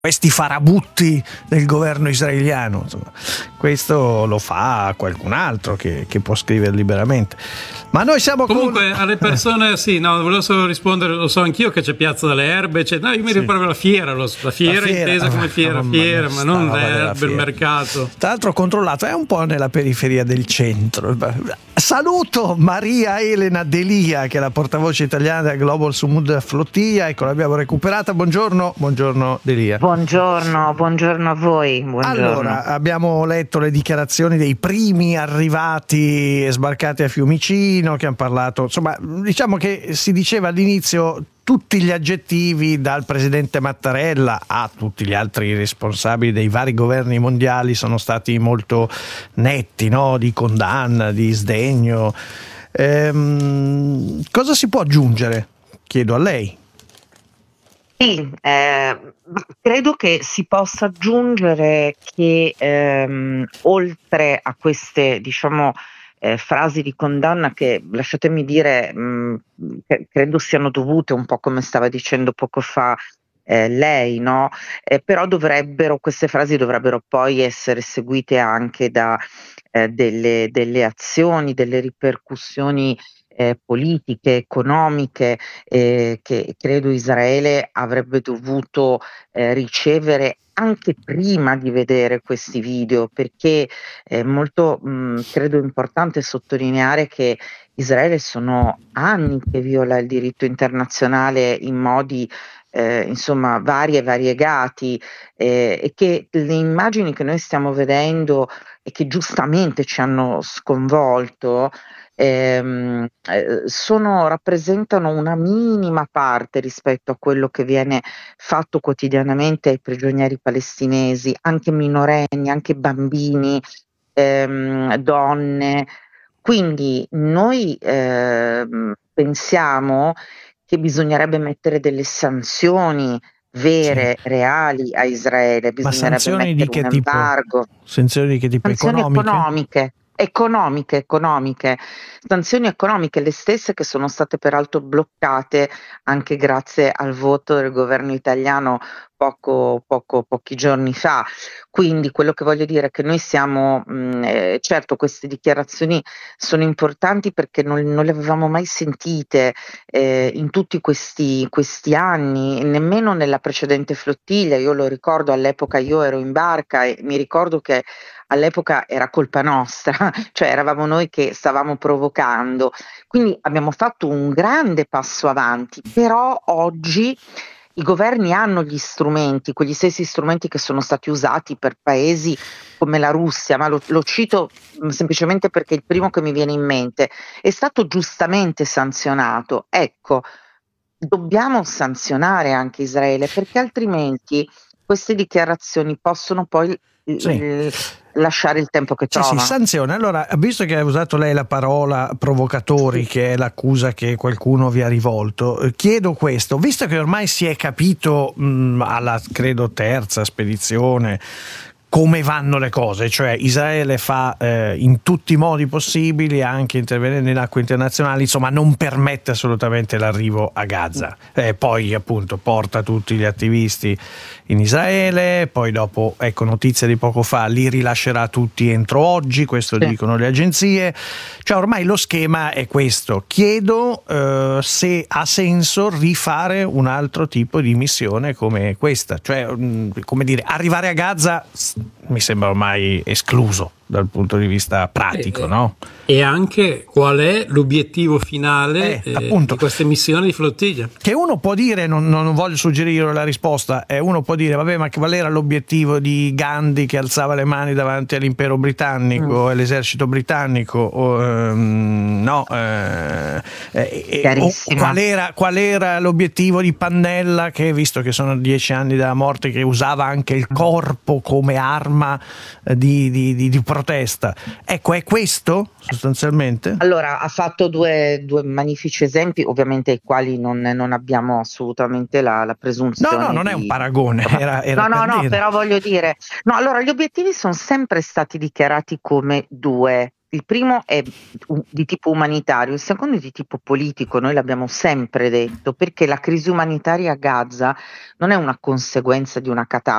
questi farabutti del governo israeliano. Insomma, questo lo fa qualcun altro che può scrivere liberamente. Ma noi siamo comunque alle persone, sì, no, volevo solo rispondere, lo so anch'io che c'è Piazza delle Erbe, no, io mi ricordo la fiera intesa come fiera, ma non l'erbe, il mercato. Tra l'altro controllato, è un po' nella periferia del centro. Saluto Maria Elena Delia, che è la portavoce italiana della Global Sumud Flotilla, ecco, l'abbiamo recuperata. Buongiorno Delia. Buongiorno a voi. Buongiorno. Allora, abbiamo letto le dichiarazioni dei primi arrivati e sbarcati a Fiumicino, che hanno parlato, insomma, diciamo che si diceva all'inizio tutti gli aggettivi, dal presidente Mattarella a tutti gli altri responsabili dei vari governi mondiali, sono stati molto netti, no? Di condanna, di sdegno. Cosa si può aggiungere? Chiedo a lei. Sì, credo che si possa aggiungere che oltre a queste, diciamo, frasi di condanna che, lasciatemi dire, credo siano dovute, un po' come stava dicendo poco fa lei, no? Però queste frasi dovrebbero poi essere seguite anche da delle azioni, delle ripercussioni politiche, economiche, che credo Israele avrebbe dovuto ricevere anche prima di vedere questi video, perché è molto credo importante sottolineare che Israele sono anni che viola il diritto internazionale in modi insomma vari e variegati, e che le immagini che noi stiamo vedendo e che giustamente ci hanno sconvolto rappresentano una minima parte rispetto a quello che viene fatto quotidianamente ai prigionieri palestinesi, anche minorenni, anche bambini, donne. Quindi noi pensiamo che bisognerebbe mettere delle sanzioni vere, reali a Israele, bisognerebbe sanzioni di mettere che un tipo? embargo. Sanzioni di che tipo? Sanzioni Economiche? economiche, sanzioni economiche, le stesse che sono state peraltro bloccate anche grazie al voto del governo italiano pochi giorni fa. Quindi quello che voglio dire è che noi siamo, certo queste dichiarazioni sono importanti perché non le avevamo mai sentite in tutti questi anni, nemmeno nella precedente flottiglia. Io lo ricordo, all'epoca io ero in barca e mi ricordo che all'epoca era colpa nostra, cioè eravamo noi che stavamo provocando. Quindi abbiamo fatto un grande passo avanti, però oggi i governi hanno gli strumenti, quegli stessi strumenti che sono stati usati per paesi come la Russia, ma lo cito semplicemente perché è il primo che mi viene in mente, è stato giustamente sanzionato. Ecco, dobbiamo sanzionare anche Israele, perché altrimenti queste dichiarazioni possono poi lasciare il tempo che trova. Sì, sanzione. Allora, visto che ha usato lei la parola provocatori, che è l'accusa che qualcuno vi ha rivolto, chiedo questo, visto che ormai si è capito alla, credo, terza spedizione come vanno le cose, cioè Israele fa in tutti i modi possibili, anche intervenendo in acque internazionali, insomma non permette assolutamente l'arrivo a Gaza, poi appunto porta tutti gli attivisti in Israele, poi dopo, ecco, notizia di poco fa, li rilascerà tutti entro oggi, questo dicono le agenzie, cioè ormai lo schema è questo. Chiedo se ha senso rifare un altro tipo di missione come questa, cioè come dire, arrivare a Gaza mi sembra ormai escluso dal punto di vista pratico, no? E anche qual è l'obiettivo finale di queste missioni di flottiglia? Che uno può dire, non voglio suggerire la risposta, uno può dire, vabbè, ma qual era l'obiettivo di Gandhi che alzava le mani davanti all'impero britannico e all'esercito britannico? Qual era l'obiettivo di Pannella, che, visto che sono 10 anni dalla morte, che usava anche il corpo come arma di protesta? Ecco, è questo sostanzialmente? Allora, ha fatto due magnifici esempi, ovviamente ai quali non abbiamo assolutamente la presunzione. No, non è un paragone. No, però voglio dire, no, allora gli obiettivi sono sempre stati dichiarati come due, Il primo è di tipo umanitario, il secondo è di tipo politico, noi l'abbiamo sempre detto, perché la crisi umanitaria a Gaza non è una conseguenza di una catastrofe.